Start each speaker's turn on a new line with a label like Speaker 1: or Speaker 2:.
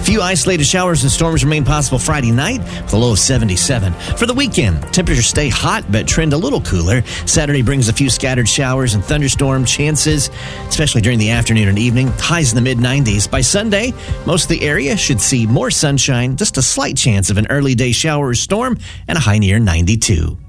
Speaker 1: few isolated showers and storms remain possible Friday night with a low of 77. For the weekend, temperatures stay hot but trend a little cooler. Saturday brings a few scattered showers and thunderstorm chances, especially during the afternoon and evening. Highs in the mid-90s. By Sunday, most of the area should see more sunshine, just a slight chance of an early day shower or storm, and a high near 92.